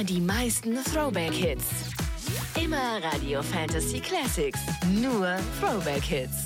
immer die meisten Throwback-Hits. Immer Radio Fantasy Classics. Nur Throwback-Hits.